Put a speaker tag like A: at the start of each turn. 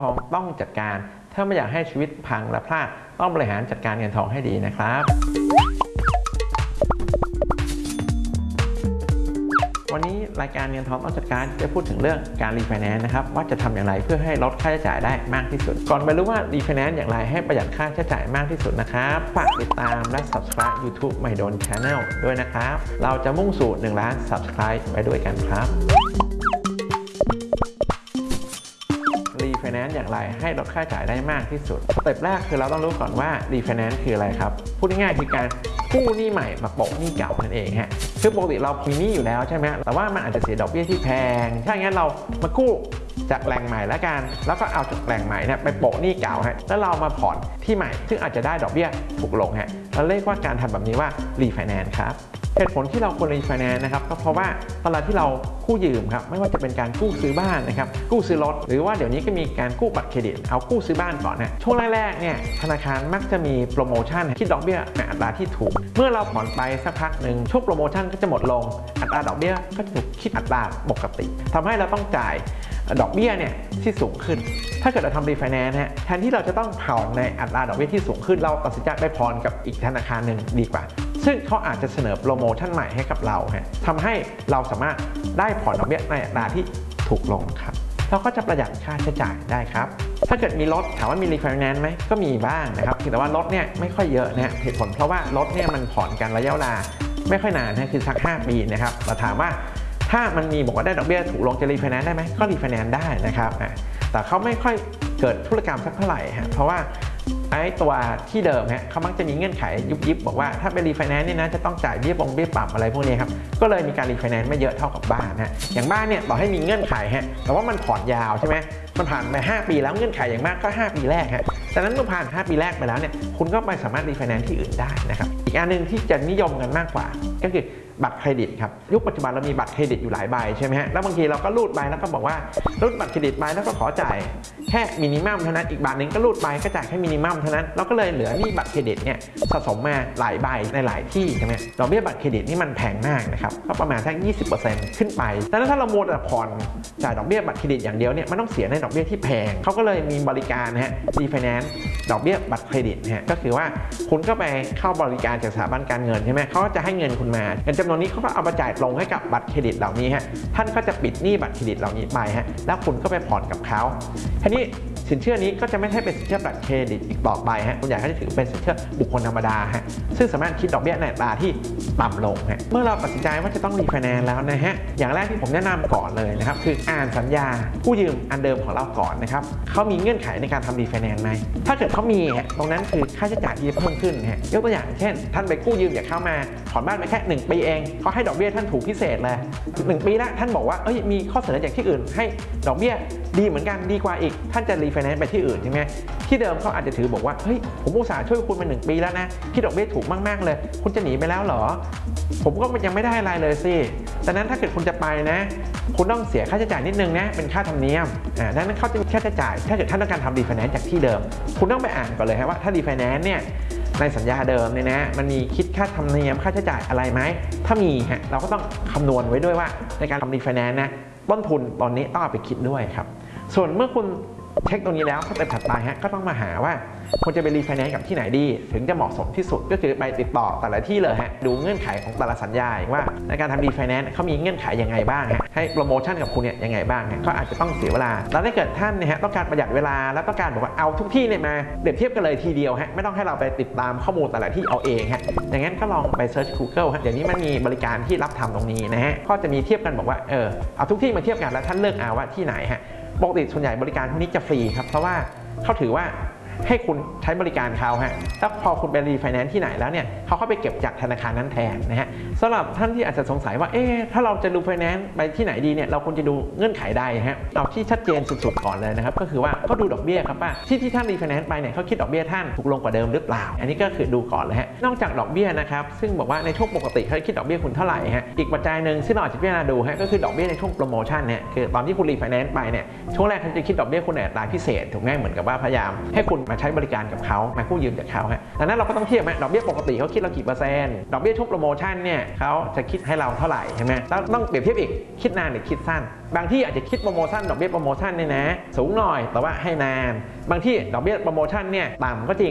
A: ทองต้องจัดการถ้าไม่อยากให้ชีวิตพังและพลาดต้องบริหารจัดการเงินทองให้ดีนะครับวันนี้รายการเงินทองต้องจัดการจะพูดถึงเรื่องการรีไฟแนนซ์นะครับว่าจะทำอย่างไรเพื่อให้ลดค่าใช้จ่ายได้มากที่สุดก่อนไปรู้ว่ารีไฟแนนซ์อย่างไรให้ประหยัดค่าใช้จ่ายมากที่สุดนะครับฝากติดตามและ Subscribe YouTube ไม่โดน Channel ด้วยนะครับเราจะมุ่งสู่1 ล้าน Subscribe ไปด้วยกันครับรีไฟแนนซ์อย่างไรให้ลดค่าใช้จ่ายได้มากที่สุดสเต็ปแรกคือเราต้องรู้ก่อนว่ารีไฟแนนซ์คืออะไรครับพูดง่ายๆคือการกู้หนี้ใหม่มาโปะหนี้เก่านั่นเองฮะคือปกติเรามีหนี้อยู่แล้วใช่ไหมแต่ว่ามันอาจจะเสียดอกเบี้ยที่แพงถ้าอย่างนั้นเรามากู้จากแหล่งใหม่แล้วกันแล้วก็เอาจากแหล่งใหม่เนี่ยไปโปะหนี้เก่าฮะแล้วเรามาผ่อนที่ใหม่ซึ่งอาจจะได้ดอกเบี้ยถูกลงฮะเราเรียกว่าการทำแบบนี้ว่ารีไฟแนนซ์ครับเหตุผลที่เราควรรีไฟแนนซ์นะครับก็เพราะว่าเวลาที่เรากู้ยืมครับไม่ว่าจะเป็นการกู้ซื้อบ้านนะครับกู้ซื้อรถหรือว่าเดี๋ยวนี้ก็มีการกู้บัตรเครดิตเอากู้ซื้อบ้านก่อนนะช่วงแรกๆเนี่ยธนาคารมักจะมีโปรโมชั่นคิดดอกเบี้ยในอัตราที่ถูกเมื่อเราผ่อนไปสักพักหนึ่งช่วงโปรโมชั่นก็จะหมดลงอัตราดอกเบี้ยก็ถูกคิดอัตราปกติทำให้เราต้องจ่ายดอกเบี้ยเนี่ยที่สูงขึ้นถ้าเกิดเราทำรีไฟแนนซ์แทนที่เราจะต้องผ่อนในอัตราดอกเบี้ยที่สูงขึ้นเราตัดสินใจไปผ่อนกับอีกธนาคารหนึ่งดีกว่าซึ่งเขาอาจจะเสนอโปรโมชั่นใหม่ให้กับเราทำให้เราสามารถได้ผ่อนดอกเบี้ยในอัตราที่ถูกลงครับเราก็จะประหยัดค่าใช้จ่ายได้ครับถ้าเกิดมีรถถามว่ามีรีไฟแนนซ์ไหมก็มีบ้างนะครับแต่ว่ารถเนี่ยไม่ค่อยเยอะนะเหตุผลเพราะว่ารถเนี่ยมันผ่อนกันระยะเวลาไม่ค่อยนานคือสัก5 ปีนะครับเราถามว่าถ้ามันมีบอกว่าได้ดอกเบี้ยถูกลงจะรีไฟแนนซ์ได้ไหมก็รีไฟแนนซ์ได้นะครับแต่เขาไม่ค่อยเกิดธุรกรรมสักเท่าไหร่เพราะว่าไอ้ตัวที่เดิมเขามักจะมีเงื่อนไขยุบยิบบอกว่าถ้าเป็นรีไฟแนนซ์นี่นะจะต้องจ่ายเบี้ยปรับอะไรพวกนี้ครับก็เลยมีการรีไฟแนนซ์ไม่เยอะเท่ากับบ้านอย่างบ้านเนี่ยต่อให้มีเงื่อนไขแต่ว่ามันผ่อนยาวใช่ไหมมันผ่านไป5 ปีแล้วเงื่อนไขอย่างมากก็5 ปีแรกดังนั้นเมื่อผ่าน5 ปีแรกไปแล้วเนี่ยคุณก็ไปสามารถรีไฟแนนซ์ที่อื่นได้นะครับอีกอันนึงที่จะนิยมกันมากกว่าก็คือบัตรเครดิตครับยุคปัจจุบันเรามีบัตรเครดิตอยู่หลายใบใช่ไหมแล้วบางทีเราก็รูดใบแล้วก็บอกว่ารูดบัตรเครดิตใบแล้วก็ขอจ่ายแค่มินิมัมเท่านั้นอีกบาทนึงก็รูดใบก็จ่ายแค่มินิมัมเท่านั้นเราก็เลยเหลือหนี้บัตรเครดิตเนี่ยสะสมมาหลายใบในหลายที่ใช่ไหมดอกเบี้ยบัตรเครดิตนี่มันแพงมากนะครับก็ประมาณสัก 20% ขึ้นไปดังนั้นถ้าเราโมดผ่อนจ่ายดอกเบี้ยบัตรเครดิตอย่างเดียวเนี่ยมันต้องเสียในดอกเบี้ยที่แพงเขาก็เลยมีบริการรีไฟแนนซ์ดอกเบี้ยบัตรเครดิตก็คือว่าคุณก็ไปเข้าบริการจากสถาบันการเงินใช่ไหมเขาก็จะให้เงินคุณมาเงินจำนวนนี้เขาก็เอาไปจ่ายตรงให้กับบัตรเครดิตเหล่านี้ท่านก็จะปิดหนี้บัตรเครดิตเหล่านี้ไปแล้วคุณก็ไปผ่อนกับเขาทีนี้สินเชื่อนี้ก็จะไม่ใช่เป็นสินเชื่อบัตรเครดิตอีกต่อไปคุณใหญ่ก็จะถือเป็นสินเชื่อบุคคลธรรมดาซึ่งสามารถคิดดอกเบี้ยในอัตราที่ต่ำลงเมื่อเราตัดสินใจว่าจะต้องรีไฟแนนซ์แล้วอย่างแรกที่ผมแนะนำก่อนเลยนะครับคืออ่านสัญญาผู้ยืมอันเดิมของเราก่อนนะครับเขามีเงื่อนไขในการทำรีไฟแนนซ์ไหมถ้าเกิดเขามีตรงนั้นคือค่าใช้จ่ายที่จะเพิ่มขึ้นยกตัวอย่างเช่นท่านไปกู้ยืมจากเขามาผ่อนบ้านไปแค่1 ปีเองเขาให้ดอกเบี้ยท่านถูกพิเศษเลย1 ปีแล้วท่านบอกว่ามีข้อเสนอจากที่อื่นให้ดอกเบี้ยดีเหมือนกันดีกว่าอีกท่านจะรีไฟแนนซ์ไปที่อื่นใช่ไหมที่เดิมเขาอาจจะถือบอกว่าผมอุตส่าห์ช่วยคุณมา1 ปีแล้วนะคิดดอกเบี้ยถูกมากๆเลยคุณจะหนีไปแล้วเหรอผมก็ยังไม่ได้อะไรเลยสิดังนั้นถ้าเกิดคุณจะไปนะคุณต้องเสียค่าใช้จ่ายนิดนึงนะเป็นค่าธรรมเนียมดังนั้นเขาจะมีค่าใช้จ่ายถ้าเกิดท่านต้องการทำรีไฟแนนซ์จากที่เดิมคุณต้องไปอ่านก่อนเลยว่าถ้ารีไฟแนนซ์เนี่ยในสัญญาเดิมเนี่ยนะมันมีคิดค่าธรรมเนียมค่าใช้จ่ายอะไรไหมถ้ามีเราก็ต้องคำนวณไว้ด้วยว่าในการทำรีไฟแนนซ์ต้นทุนตอนนี้ต้องเอาไปคิดด้วยครับส่วนเมื่อคุณเช็คตรงนี้แล้วสเต็ปถัดไปก็ต้องมาหาว่าควรจะไปรีไฟแนนซ์กับที่ไหนดีถึงจะเหมาะสมที่สุดก็คือไปติดต่อแต่ละที่เลยดูเงื่อนไขของแต่ละสัญญาว่าในการทำรีไฟแนนซ์เขามีเงื่อนไขยังไงบ้างให้โปรโมชั่นกับคุณเนี่ยยังไงบ้างก็อาจจะต้องเสียเวลาแล้วถ้าเกิดท่านต้องการประหยัดเวลาแล้วต้องการบอกว่าเอาทุกที่เนี่ยมาเปรียบเทียบกันเลยทีเดียวไม่ต้องให้เราไปติดตามข้อมูลแต่ละที่เอาเองอย่างนั้นก็ลองไปเซิร์ช Google เดี๋ยวนี้มันมีบริการที่รับทำตรงนี้ก็จะมีเทียบกันบอกว่าเอาทุกที่มาเทียบกันแล้วท่านเลือกเอาว่าที่ไหนปกติส่วนใหญ่บริการพวกนี้จะฟรีครับเพราะว่าเขาถือว่าให้คุณใช้บริการเขาแล้วพอคุณไปรีไฟแนนซ์ที่ไหนแล้วเนี่ยเขาเข้าไปเก็บจากธนาคารนั้นแทนสำหรับท่านที่อาจจะสงสัยว่าถ้าเราจะรีไฟแนนซ์ไปที่ไหนดีเนี่ยเราควรจะดูเงื่อนไขใดเอาที่ชัดเจนสุดๆก่อนเลยนะครับก็คือว่าเขาดูดอกเบี้ยครับว่าที่ท่านรีไฟแนนซ์ไปเนี่ยเขาคิดดอกเบี้ยท่านถูกลงกว่าเดิมหรือเปล่าอันนี้ก็คือดูก่อนเลยนอกจากดอกเบี้ยนะครับซึ่งบอกว่าในช่วงปกติเขาคิดดอกเบี้ยคุณเท่าไหร่อีกปัจจัยหนึ่งที่เราอาจจะพิจารณาดูก็คือดอกเบี้ยในช่วงโปรโมชั่นคือตอนที่คุณรีไฟแนนซ์ไปเนี่ยช่วงแรกเขาจะคิดดอกเบี้ยคุณในอัตราพิเศษถูกไหมเหมือนกับว่าพยายามให้คุณมาใช้บริการกับเขามากู้ยืมจากเขาฮะดังนั้นเราก็ต้องเทียบดอกเบี้ยปกติเขาคิดเรากี่เปอร์เซ็นต์ดอกเบี้ยช่วงโปรโมชั่นเนี่ยเขาจะคิดให้เราเท่าไหร่ใช่ไหมแล้วต้องเปรียบเทียบอีกคิดนานหรือคิดสั้นบางที่อาจจะคิดโปรโมชั่นดอกเบี้ยโปรโมชั่นเนี่ยนะสูงหน่อยแต่ว่าให้นานบางที่ดอกเบี้ยโปรโมชั่นเนี่ยต่ำก็จริง